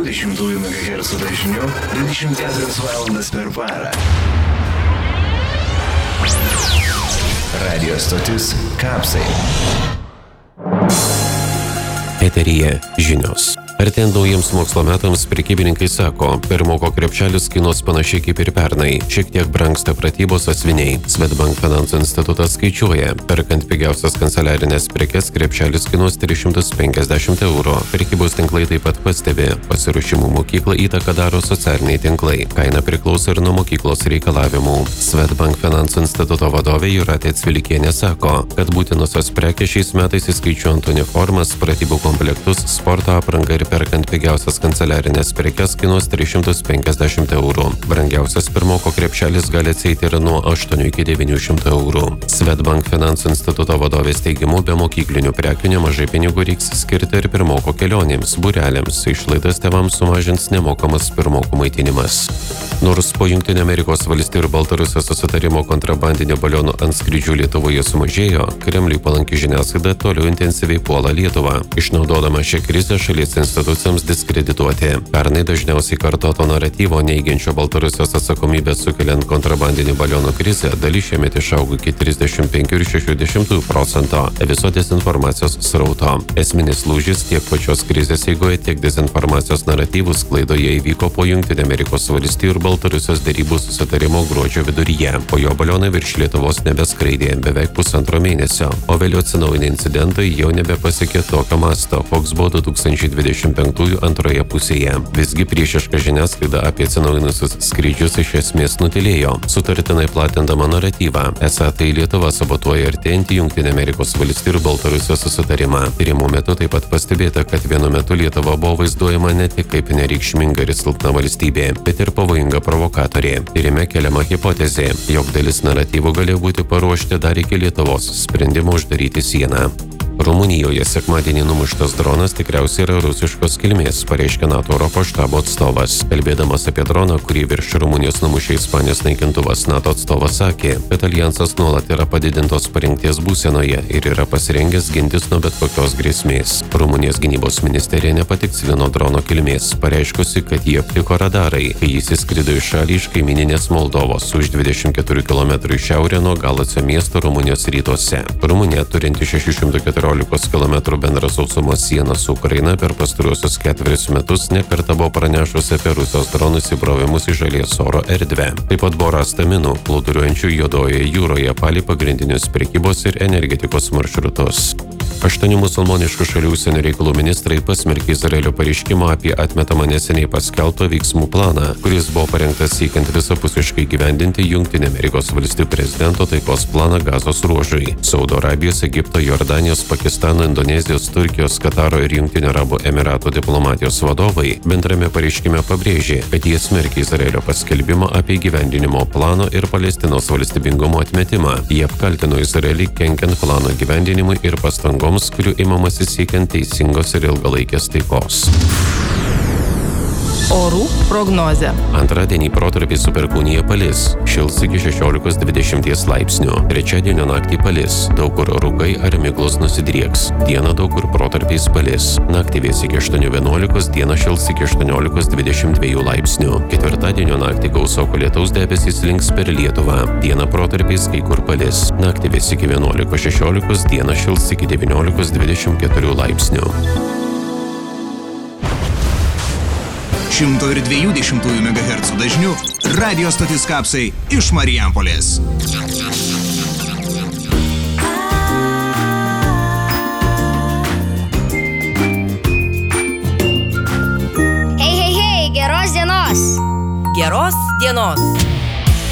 120 MHz dažniu 24 valandas per parą. Radio stotis Kapsai. Eteryje žinios. Artėjant naujiems mokslo metams, prekybininkai sako, pirmoko krepšelis kainuos panašiai kaip ir pernai. Šiek tiek brangsta pratybos sąsiuviniai. Swedbank finansų institutas skaičiuoja, perkant pigiausias kanceliarinės prekes krepšelis kainuos 350 €. Prekybos tinklai taip pat pastebi, pasiruošimų mokyklą įtaką daro socialiniai tinklai. Kaina priklauso ir nuo mokyklos reikalavimų. Swedbank finansų instituto vadovė Jūratė Cvilikienė sako, kad būtinosios prekės šiais metais įskaičiuojant uniformas, pratybų komplektus, sporto aprangą ir perkant pigiausias kanceliarinės prekes kainuos 350 €. Brangiausias pirmoko krepšelis gali atsieiti ir nuo 8 iki 900 €. Swedbank finansų instituto vadovės teigimu, be mokyklinių prekių nemažai pinigų reiks skirti ir pirmoko kelionėms, būreliams. Išlaidas tėvams sumažins nemokamas pirmokų maitinimas. Nors po Jungtinių Amerikos valstijų ir Baltarusijos susitarimo kontrabandinių balionų antskrydžių Lietuvoje sumažėjo, Kremliui palanki žiniasklaida toliau intensyviai puola Lietuvą, išnaudodama šią krizę šalies institucijams diskredituoti. Pernai dažniausiai kartoto naratyvo neigiančio Baltarusijos atsakomybę sukeliant kontrabandinių balionų krizę dalis šiemet išaugo iki 35,6% viso dezinformacijos srauto. Esminis lūžis tiek pačios krizės eigoje, tiek dezinformacijos naratyvų sklaidoje įvyko po Jungtinių Amerikos valstijų ir Baltarusijos derybų susitarimo gruodžio viduryje. Po jo balionai virš Lietuvos nebeskraidė beveik pusantro mėnesio, o vėliau atsinaujinę incidentai jau nebepasiekė tokio masto, koks buvo 2025 antroje pusėje. Visgi priešiška žiniasklaida apie atsinaujinusius skrydžius iš esmės nutilėjo, sutartinai platindama naratyvą, esą tai Lietuva sabotuoja artėjantį Jungtinių Amerikos valstijų ir Baltarusijos susitarimą. Tyrimų metu taip pat pastebėta, kad vienu metu Lietuva buvo vaizduojama ne tik kaip nereikšminga ir silpna valstybė, bet ir pavojinga provokatorė. Tyrime keliama hipotezė, jog dalis naratyvų galėjo būti paruošti dar iki Lietuvos sprendimo uždaryti sieną. Rumunijoje sekmadienį numuštas dronas tikriausiai yra rusiškos kilmės, pareiškė NATO Europos štabo atstovas. Kalbėdamas apie droną, kurį virš Rumunijos numušė Ispanijos naikintuvas, NATO atstovas sakė, kad alijansas nuolat yra padidintos parengties būsenoje ir yra pasirengęs gintis nuo bet kokios grėsmės. Rumunijos gynybos ministerija nepatikslino drono kilmės, pareiškusi, kad jį aptiko radarai, kai jis įskrido į šalį iš kaimininės Moldovos už 24 km į šiaurę nuo Galacio miesto Rumunijos rytuose. Rumunija, turinti 614 km bendrą sausumos sieną su Ukraina, per pastaruosius 4 metus nekartą buvo pranešusi apie Rusijos dronų įsibrovimus į šalies oro erdvę. Taip pat buvo rasta minų, plūduriuojančių Juodojoje jūroje palei pagrindinius prekybos ir energetikos maršrutus. 8 musulmoniškų šalių užsienio reikalų ministrai pasmerkė Izraelio pareiškimą apie atmetamą neseniai paskelbtą veiksmų planą, kuris buvo parengtas siekiant visapusiškai gyvendinti Jungtinių Amerikos valstijų prezidento taikos planą Gazos ruožui. Saudo Arabijos, Egipto, Jordanijos, Pakistano, Indonezijos, Turkijos, Kataro ir Jungtinių Arabų Emiratų diplomatijos vadovai bendrame pareiškime pabrėžė, kad jie smerkia Izraelio paskelbimą apie įgyvendinimo plano ir Palestinos valstybingumo atmetimą. Jie apkaltino Izraelį kenkiant plano įgyvendinimui ir pastangoms, kurių imamasi siekiant teisingos ir ilgalaikės taikos. Orų prognozė. Antradienį protarpiais su perkūnija palis, šils iki 16-20 laipsnių. Trečiadienio naktį palis, daug kur rūkai ar miglos nusidrieks. Dieną daug kur protarpiais palis. Naktį vės iki 8-11, dieną šils iki 18-22 laipsnių. Ketvirtadienio naktį gausoko lietaus debesys slinks per Lietuvą. Dieną protarpiais kai kur palis. Naktį vės iki 11-16, dieną šils iki 19-24 laipsnių. 120 MHz dažniu radio stotis Kapsai iš Marijampolės. Hei, geros dienos! Geros dienos.